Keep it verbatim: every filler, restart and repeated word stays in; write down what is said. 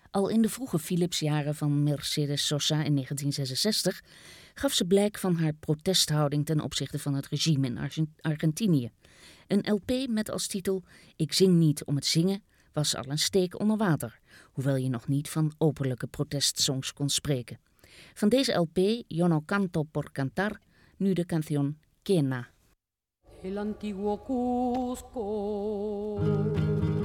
Al in de vroege Philipsjaren van Mercedes Sosa in negentien zesenzestig gaf ze blijk van haar protesthouding ten opzichte van het regime in Argent- Argentinië. Een L P met als titel Ik zing niet om het zingen was al een steek onder water, hoewel je nog niet van openlijke protestsongs kon spreken. Van deze L P, Yo no canto por cantar, nu de canción Quena. El antiguo Cusco